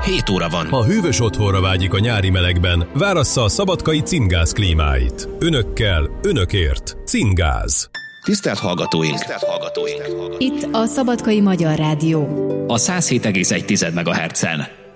7 óra van. Ha hűvös otthonra vágyik a nyári melegben, várassza a szabadkai Cingáz klímáit. Önökkel, önökért. Cingáz. Tisztelt hallgatóink! Itt a Szabadkai Magyar Rádió. A 107,1 MHz-en.